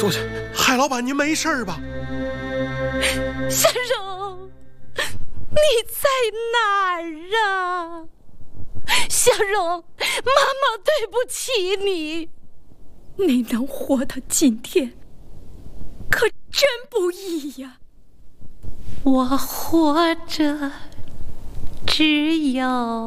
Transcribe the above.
出去！海老板，您没事吧？ 小荣，你在哪儿啊？小荣，妈妈对不起你。你能活到今天，可真不易呀。我活着只有